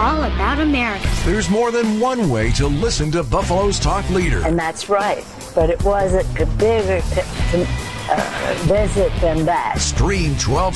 all about America. There's more than one way to listen to Buffalo's talk leader. And that's right. But it wasn't bigger to visit than that. Stream 12